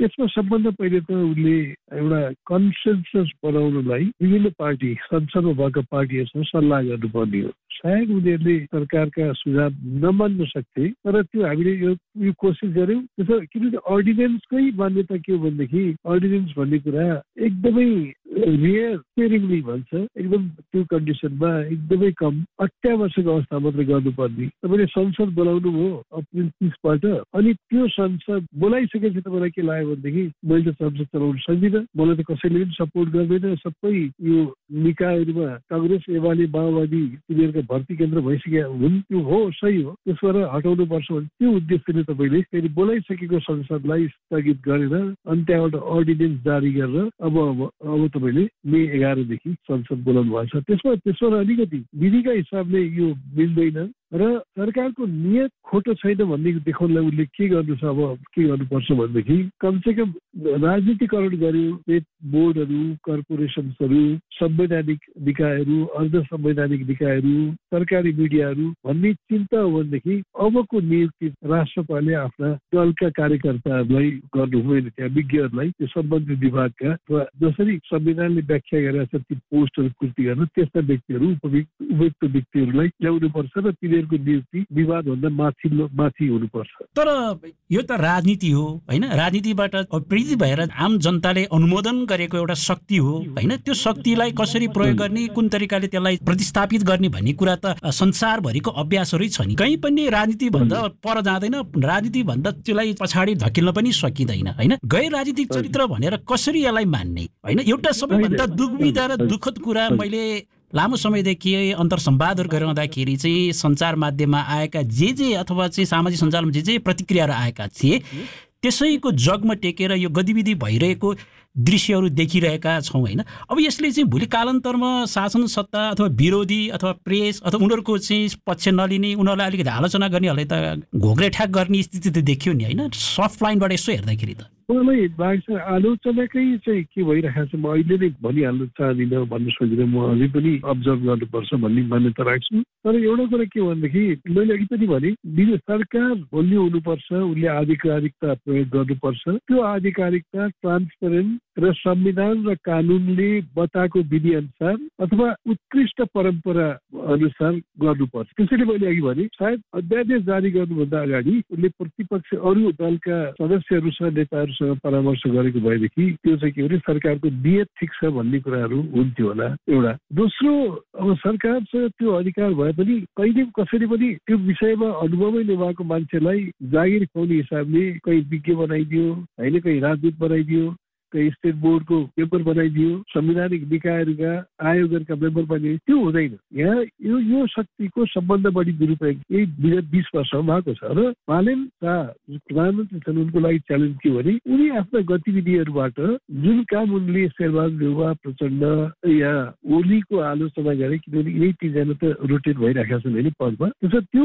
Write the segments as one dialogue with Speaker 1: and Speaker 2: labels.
Speaker 1: त्यसमा सबभन्दा पहिले त उसले एउटा कन्सेन्सस बनाउनलाई विभिन्न पार्टी संसदमा भएका पार्टीहरूसँग सल्लाह गर्नुपर्ने हो। सायद उनीहरूले सरकारका सुझाव नमान्न सक्थे, तर त्यो हामीले यो कोसिस गर्यौँ। त्यसो किनभने अर्डिनेन्सकै मान्यता के हो भनेदेखि अर्डिनेन्स भन्ने कुरा एकदमै रियर स्पेरिङली भन्छ, एकदम त्यो कन्डिसनमा एकदमै कम अत्यावश्यक अवस्था मात्रै गर्नुपर्ने। तपाईँले संसद बोलाउनु भयो अप्रिल 30बाट, अनि त्यो संसद बोलाइसकेपछि तपाईँलाई के लाग्यो भनेदेखि मैले त संसद चलाउन सक्दिनँ, मलाई त कसैले पनि सपोर्ट गर्दैन, सबै यो निकायहरूमा काङ्ग्रेस एमाले माओवादी तिनीहरूका भर्ती केन्द्र भइसकेका हुन्। त्यो हो, सही हो, त्यसबाट हटाउनु पर्छ भने त्यो उद्देश्यले तपाईँले फेरि बोलाइसकेको संसदलाई स्थगित गरेर अनि त्यहाँबाट अर्डिनेन्स जारी गरेर अब तपाईँले मे 11देखि संसद बोलाउनु भएको छ। त्यसमा अलिकति विधिका हिसाबले यो मिल्दैन र सरकारको नियत खोटो छैन भन्ने देखाउनलाई उसले के गर्नु छ, अब के गर्नुपर्छ भनेदेखि कमसेकम राजनीतिकरण गर्यो, पेट बोर्डहरू, कर्पोरेसन्सहरू, संवैधानिक निकायहरू, अर्ध संवैधानिक निकायहरू, सरकारी मिडियाहरू भन्ने चिन्ता हो भनेदेखि अबको नियुक्ति राष्ट्रपालले आफ्ना दलका कार्यकर्ताहरूलाई गर्नु हुँदैन, त्यहाँ विज्ञहरूलाई, त्यो सम्बन्धित विभागका अथवा जसरी संविधानले व्याख्या गरेका छ ती पोस्टहरू पूर्ति गर्न त्यस्ता व्यक्तिहरू उपयुक्त व्यक्तिहरूलाई ल्याउनुपर्छ र तिनीहरूको नियुक्ति विवादभन्दा माथि हुनुपर्छ।
Speaker 2: तर यो त राजनीति हो होइन, राजनीतिबाट प्रेरित भएर आम जनताले अनुमोदन गरेको एउटा शक्ति हो होइन, त्यो शक्तिलाई कसरी प्रयोग गर्ने, कुन तरिकाले त्यसलाई प्रतिस्थापित गर्ने भन्ने कुरा त संसारभरिको अभ्यासहरू छ नि। कहीँ पनि राजनीतिभन्दा पर जाँदैन, राजनीतिभन्दा त्यसलाई पछाडि धकिल्न पनि सकिँदैन होइन। गैर राजनीतिक चरित्र भनेर कसरी यसलाई मान्ने होइन। एउटा सबैभन्दा दुर्विधा र दुःखद कुरा, मैले लामो समयदेखि अन्तर्संवादहरू गरिरहँदाखेरि चाहिँ सञ्चार माध्यममा आएका जे अथवा चाहिँ सामाजिक सञ्जालमा जे प्रतिक्रियाहरू आएका थिए त्यसैको जगमा टेकेर यो गतिविधि भइरहेको दृश्यहरू देखिरहेका छौँ होइन। अब यसले चाहिँ भोलि कालान्तरमा शासन सत्ता अथवा विरोधी अथवा प्रेस अथवा उनीहरूको चाहिँ पक्ष नलिने, उनीहरूलाई अलिकति आलोचना गर्नेहरूलाई त घोग्रेठ्याक गर्ने स्थिति त देखियो नि होइन, सफ्ट लाइनबाट यसो हेर्दाखेरि त।
Speaker 1: मलाई लाग्छ आलोचनाकै चाहिँ के भइरहेको छ, म अहिले नै भनिहाल्नु चाहदिनँ, भन्न सक्दिनँ, म अझै पनि अब्जर्भ गर्नुपर्छ भन्ने मान्यता राख्छु। तर एउटा कुरा के भनेदेखि मैले अघि पनि भने सरकार बलियो हुनुपर्छ, उसले आधिकारिकता प्रयोग गर्नुपर्छ, त्यो आधिकारिकता ट्रान्सपेरेन्ट र संविधान र कानुनले बताएको विधि अनुसार अथवा उत्कृष्ट परम्परा अनुसार गर्नुपर्छ। त्यसैले मैले अघि भने सायद अध्यादेश जारी गर्नुभन्दा अगाडि उसले प्रतिपक्ष अरू दलका सदस्यहरूसँग नेताहरूसँग परामर्श गरेको भएदेखि त्यो चाहिँ के भने सरकारको नियत ठिक छ भन्ने कुराहरू हुन्थ्यो होला एउटा। दोस्रो, अब सरकारसँग त्यो अधिकार भए पनि कहिले कसैले पनि त्यो विषयमा अनुभवै नभएको मान्छेलाई जागिर खुवाउने हिसाबले कहीँ विज्ञ बनाइदियो होइन, कहीँ राजदूत बनाइदियो, कहीँ स्टेट बोर्डको मेम्बर बनाइदियो, संवैधानिक निकायहरूका आयोगहरूका मेम्बर बनाइदियो, त्यो हुँदैन। यहाँ यो शक्तिको सबभन्दा बढी दुरुपयोग यही विगत 20 वर्षमा भएको छ। र बालेन शाह प्रधानमन्त्री छन्, उनको लागि च्यालेन्ज के भने उनी आफ्ना गतिविधिहरूबाट जुन काम उनले शेरबहादुर देउवा, प्रचण्ड या ओलीको आलोचना गरे, किनभने यही तीनजना त रोटेट भइरहेका छन् होइन पदमा, त्यो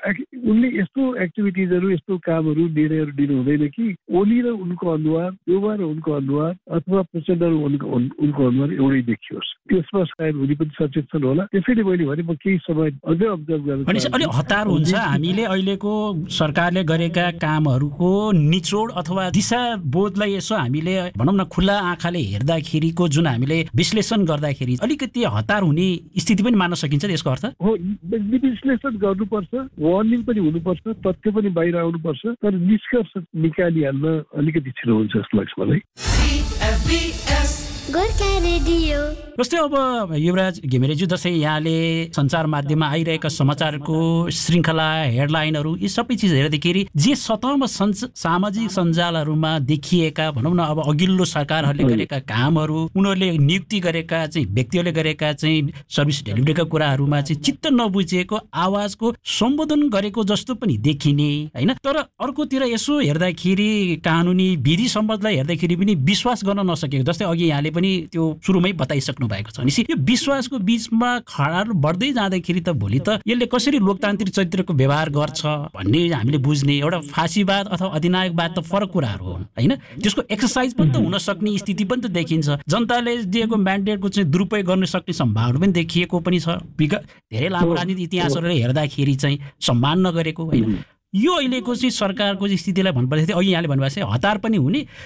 Speaker 1: उनले यस्तो एक्टिभिटिजहरू, यस्तो कामहरू, निर्णयहरू दिनु हुँदैन कि ओली र उनको अनुहार, देउवा र उनको अथवा प्रचण्ड उनको अनुहार एउटै देखियोस्। त्यसमा सायद उनी पनि सचेत छन् होला। त्यसैले मैले भने म केही समय अझै अब्जर्भ गर्न
Speaker 2: अलिक हतार हुन्छ। हामीले अहिलेको सरकारले गरेका कामहरूको निचोड अथवा दिशाबोधलाई यसो हामीले भनौँ न खुल्ला आँखाले हेर्दाखेरिको जुन हामीले विश्लेषण गर्दाखेरि अलिकति हतार हुने स्थिति पनि मान्न सकिन्छ त्यसको अर्थ
Speaker 1: हो। विश्लेषण गर्नुपर्छ, वार्निङ पनि हुनुपर्छ, तथ्य पनि बाहिर आउनुपर्छ, तर निष्कर्ष निकालिहाल्न अलिकति छिटो हुन्छ जस्तो लाग्छ मलाई।
Speaker 2: जस्तै अब युवराज घिमिरेज्यू, जस्तै यहाँले सञ्चार माध्यममा आइरहेका समाचारको श्रृङ्खला, हेडलाइनहरू, यी सबै चिज हेर्दाखेरि जे सतहमा सामाजिक सञ्जालहरूमा देखिएका भनौँ न अब अघिल्लो सरकारहरूले गरेका कामहरू, उनीहरूले नियुक्ति गरेका चाहिँ व्यक्तिहरूले गरेका चाहिँ सर्भिस डेलिभरीका कुराहरूमा चाहिँ चित्त नबुझेको आवाजको सम्बोधन गरेको जस्तो पनि देखिने होइन। तर अर्कोतिर यसो हेर्दाखेरि कानुनी विधि सम्बन्धलाई हेर्दाखेरि पनि विश्वास गर्न नसकेको, जस्तै अघि यहाँले पनि त्यो सुरुमै बताइसक्नु भएको छ। यो विश्वासको बीचमा खडाहरू बढ्दै जाँदाखेरि त भोलि त यसले कसरी लोकतान्त्रिक चरित्रको व्यवहार गर्छ भन्ने हामीले बुझ्ने एउटा फाँसीवाद अथवा अधिनायकवाद त फरक कुराहरू हो होइन। त्यसको एक्सर्साइज पनि त हुन सक्ने स्थिति पनि त देखिन्छ। जनताले दिएको म्यान्डेटको चाहिँ दुरुपयोग गर्न सक्ने सम्भावना पनि देखिएको पनि छ। धेरै लामो राजनीति इतिहासहरू हेर्दाखेरि चाहिँ सम्मान नगरेको होइन। यो अहिलेको चाहिँ सरकारको स्थितिलाई भन्नुपर्दाखेरि अघि यहाँले भन्नुभएको छ हतार पनि हुने